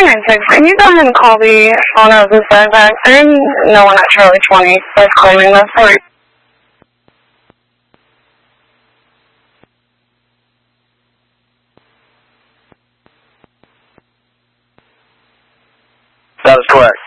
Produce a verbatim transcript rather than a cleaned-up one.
Hey, nine six, can you go ahead and call the owner of this backpack? There's no one at Charlie twenty that's claiming this. Sorry. That is correct.